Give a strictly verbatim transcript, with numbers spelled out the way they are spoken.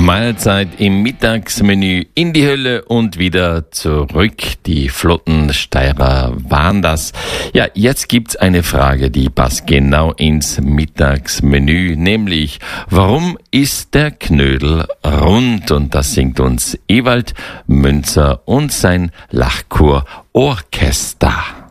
Mahlzeit im Mittagsmenü in die Hölle und wieder zurück. Die Flottensteirer waren das. Ja, jetzt gibt's eine Frage, die passt genau ins Mittagsmenü, nämlich, warum ist der Knödel rund? Und das singt uns Ewald Münzer und sein Lachchor Orchester.